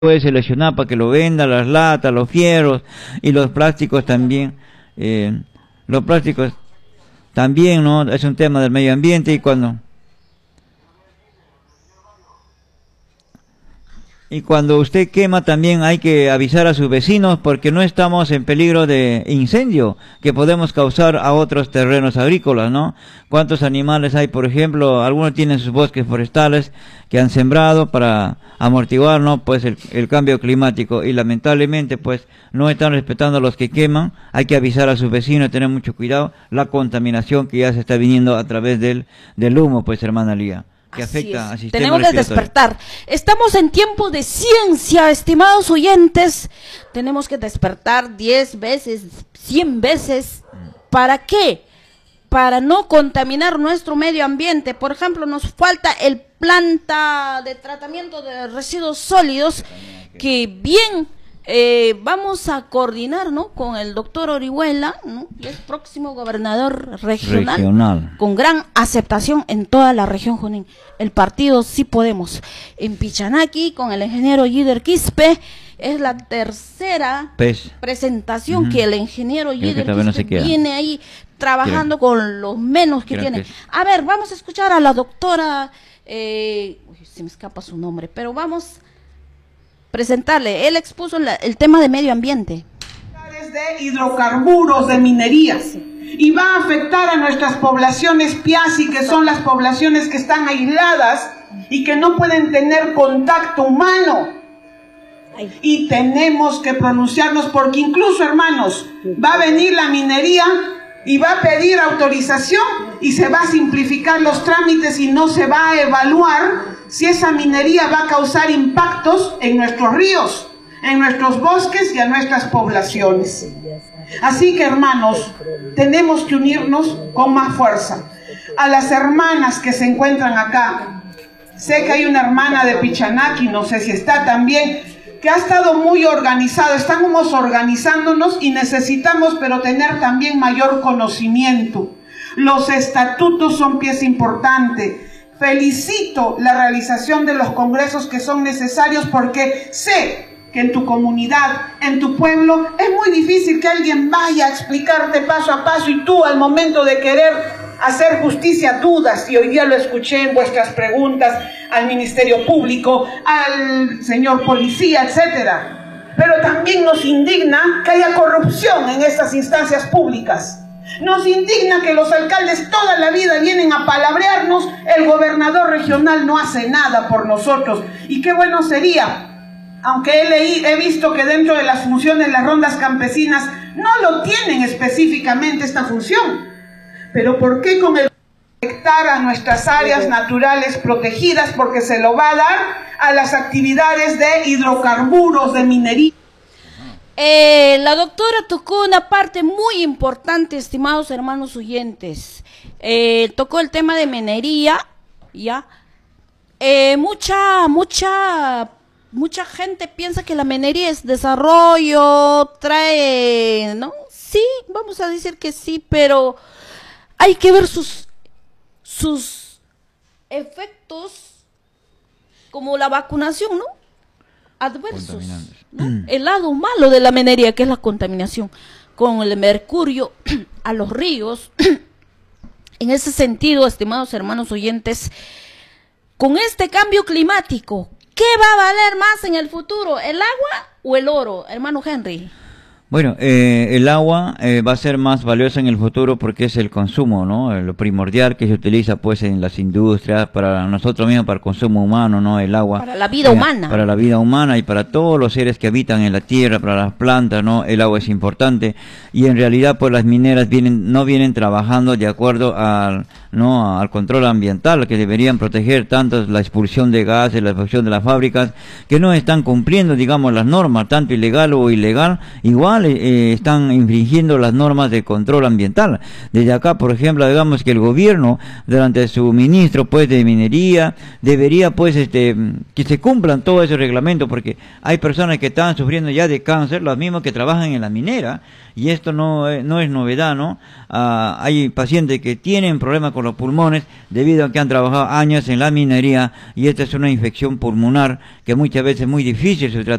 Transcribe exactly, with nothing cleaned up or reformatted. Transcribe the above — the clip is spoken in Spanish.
puede seleccionar para que lo venda, las latas, los fierros y los plásticos también. Eh, los plásticos también, ¿no? Es un tema del medio ambiente y cuando... Y cuando usted quema también hay que avisar a sus vecinos porque no estamos en peligro de incendio que podemos causar a otros terrenos agrícolas, ¿no? ¿Cuántos animales hay, por ejemplo? Algunos tienen sus bosques forestales que han sembrado para amortiguar, ¿no? Pues el, el cambio climático y lamentablemente pues no están respetando a los que queman. Hay que avisar a sus vecinos, tener mucho cuidado, la contaminación que ya se está viniendo a través del, del humo, pues hermana Lía, que afecta al sistema Tenemos que despertar. Estamos en tiempo de ciencia, estimados oyentes. Tenemos que despertar diez veces, cien veces. ¿Para qué? Para no contaminar nuestro medio ambiente. Por ejemplo, nos falta el planta de tratamiento de residuos sólidos que bien eh, vamos a coordinar, ¿no? Con el doctor Orihuela, ¿no? Que es próximo gobernador regional, regional, con gran aceptación en toda la región Junín. El partido Sí Podemos. En Pichanaki, con el ingeniero Yider Quispe, es la tercera Pes. presentación uh -huh. que el ingeniero Yider Quispe no se viene ahí trabajando Creo. con los menos que tiene. Que es... A ver, vamos a escuchar a la doctora, eh, uy, se me escapa su nombre, pero vamos presentarle. Él expuso la, el tema de medio ambiente. De hidrocarburos, de minerías, y va a afectar a nuestras poblaciones P I A S I, que son las poblaciones que están aisladas y que no pueden tener contacto humano. Y tenemos que pronunciarnos porque incluso, hermanos, va a venir la minería y va a pedir autorización y se va a simplificar los trámites y no se va a evaluar si esa minería va a causar impactos en nuestros ríos, en nuestros bosques y a nuestras poblaciones. Así que, hermanos, tenemos que unirnos con más fuerza. A las hermanas que se encuentran acá, sé que hay una hermana de Pichanaki, no sé si está también, que ha estado muy organizado. Estamos organizándonos y necesitamos, pero tener también mayor conocimiento. Los estatutos son pieza importante. Felicito la realización de los congresos que son necesarios porque sé que en tu comunidad, en tu pueblo, es muy difícil que alguien vaya a explicarte paso a paso y tú al momento de querer hacer justicia dudas, y hoy día lo escuché en vuestras preguntas al Ministerio Público, al señor policía, etcétera. Pero también nos indigna que haya corrupción en estas instancias públicas. Nos indigna que los alcaldes toda la vida vienen a palabrearnos, el gobernador regional no hace nada por nosotros. Y qué bueno sería, aunque he, leí, he visto que dentro de las funciones las rondas campesinas no lo tienen específicamente esta función. Pero ¿por qué con el afectar a nuestras áreas naturales protegidas? Porque se lo va a dar a las actividades de hidrocarburos, de minería. Eh, la doctora tocó una parte muy importante, estimados hermanos oyentes. Eh, tocó el tema de minería, ya. Eh, mucha, mucha, mucha gente piensa que la minería es desarrollo, trae, ¿no? Sí, vamos a decir que sí, pero hay que ver sus, sus efectos, como la vacunación, ¿no? Adversos, ¿no? El lado malo de la minería, que es la contaminación con el mercurio a los ríos. En ese sentido, estimados hermanos oyentes, con este cambio climático, ¿qué va a valer más en el futuro? ¿El agua o el oro, hermano Henry? Bueno, eh, el agua eh, va a ser más valiosa en el futuro porque es el consumo, ¿no? Lo primordial que se utiliza pues en las industrias, para nosotros mismos, para el consumo humano, ¿no? El agua. Para la vida eh, humana. Para la vida humana y para todos los seres que habitan en la tierra, para las plantas, ¿no? El agua es importante y en realidad pues las mineras vienen, no vienen trabajando de acuerdo al, ¿no? al control ambiental, que deberían proteger tanto la expulsión de gases, la expulsión de las fábricas, que no están cumpliendo, digamos, las normas, tanto ilegal o ilegal, igual mal eh, están infringiendo las normas de control ambiental. Desde acá, por ejemplo, digamos que el gobierno, durante su ministro pues de minería, debería pues este que se cumplan todos esos reglamentos, porque hay personas que están sufriendo ya de cáncer, los mismos que trabajan en la minera, y esto no, eh, no es novedad, ¿no? Ah, hay pacientes que tienen problemas con los pulmones debido a que han trabajado años en la minería, y esta es una infección pulmonar que muchas veces es muy difícil su tratamiento.